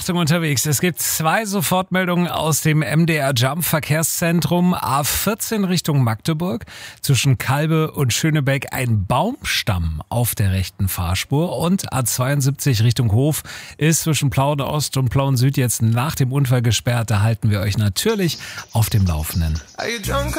Richtung unterwegs. Es gibt 2 Sofortmeldungen aus dem MDR Jump Verkehrszentrum. A14 Richtung Magdeburg. Zwischen Kalbe und Schönebeck ein Baumstamm auf der rechten Fahrspur. Und A72 Richtung Hof ist zwischen Plauen Ost und Plauen Süd jetzt nach dem Unfall gesperrt. Da halten wir euch natürlich auf dem Laufenden.